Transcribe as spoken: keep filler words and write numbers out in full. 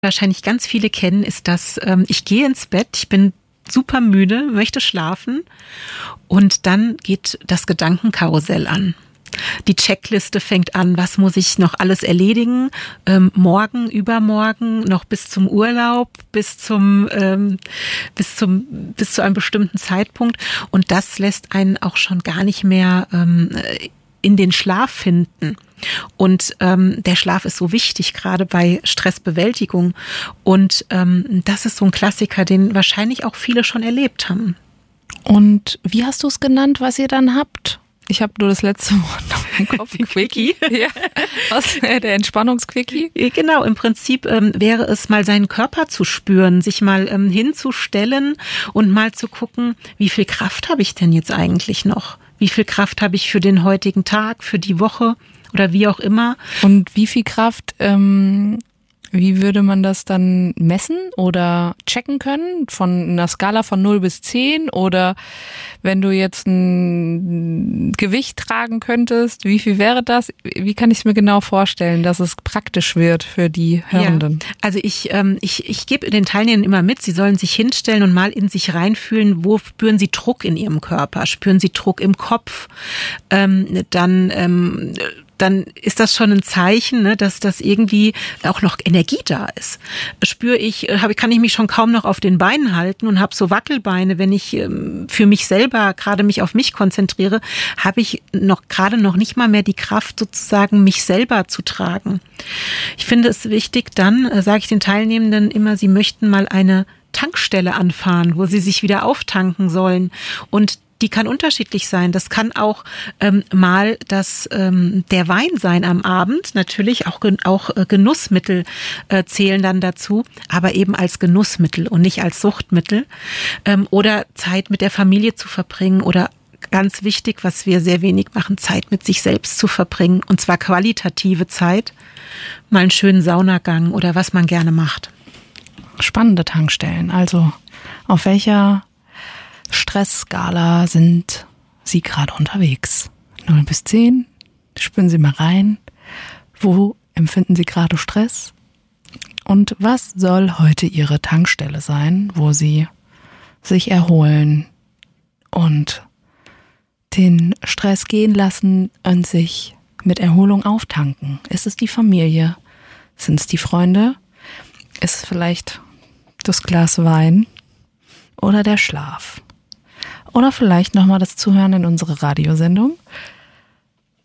wahrscheinlich ganz viele kennen, ist, dass ähm, ich gehe ins Bett, ich bin super müde, möchte schlafen und dann geht das Gedankenkarussell an. Die Checkliste fängt an, was muss ich noch alles erledigen, ähm, morgen, übermorgen, noch bis zum Urlaub, bis zum, ähm, bis zum, bis zu einem bestimmten Zeitpunkt. Und das lässt einen auch schon gar nicht mehr ähm, in den Schlaf finden. Und ähm, der Schlaf ist so wichtig, gerade bei Stressbewältigung. Und ähm, das ist so ein Klassiker, den wahrscheinlich auch viele schon erlebt haben. Und wie hast du es genannt, was ihr dann habt? Ich habe nur das letzte Wort noch im Kopf. Quickie. Ja. Was? Der Entspannungsquickie? Genau, im Prinzip ähm, wäre es mal seinen Körper zu spüren, sich mal ähm, hinzustellen und mal zu gucken, wie viel Kraft habe ich denn jetzt eigentlich noch? Wie viel Kraft habe ich für den heutigen Tag, für die Woche oder wie auch immer? Und wie viel Kraft, ähm, wie würde man das dann messen oder checken können? Von einer Skala von null bis zehn? Oder wenn du jetzt ein Gewicht tragen könntest, wie viel wäre das? Wie kann ich es mir genau vorstellen, dass es praktisch wird für die Hörenden? Ja, also ich, ähm, ich, ich gebe den Teilnehmern immer mit, sie sollen sich hinstellen und mal in sich reinfühlen, wo spüren sie Druck in ihrem Körper? Spüren sie Druck im Kopf? Ähm, dann ähm, dann ist das schon ein Zeichen, ne, dass das irgendwie auch noch Energie da ist. Spüre ich, hab, kann ich mich schon kaum noch auf den Beinen halten und habe so Wackelbeine, wenn ich ähm, für mich selber gerade mich auf mich konzentriere, habe ich noch gerade noch nicht mal mehr die Kraft, sozusagen mich selber zu tragen. Ich finde es wichtig, dann äh, sage ich den Teilnehmenden immer, sie möchten mal eine Tankstelle anfahren, wo sie sich wieder auftanken sollen. Und die kann unterschiedlich sein. Das kann auch ähm, mal das ähm, der Wein sein am Abend. Natürlich auch, auch äh, Genussmittel äh, zählen dann dazu, aber eben als Genussmittel und nicht als Suchtmittel. Ähm, oder Zeit mit der Familie zu verbringen oder ganz wichtig, was wir sehr wenig machen, Zeit mit sich selbst zu verbringen. Und zwar qualitative Zeit. Mal einen schönen Saunagang oder was man gerne macht. Spannende Tankstellen. Also auf welcher Stressskala sind Sie gerade unterwegs? null bis zehn, spüren Sie mal rein. Wo empfinden Sie gerade Stress? Und was soll heute Ihre Tankstelle sein, wo Sie sich erholen und den Stress gehen lassen und sich mit Erholung auftanken? Ist es die Familie? Sind es die Freunde? Ist es vielleicht das Glas Wein oder der Schlaf? Oder vielleicht nochmal das Zuhören in unsere Radiosendung.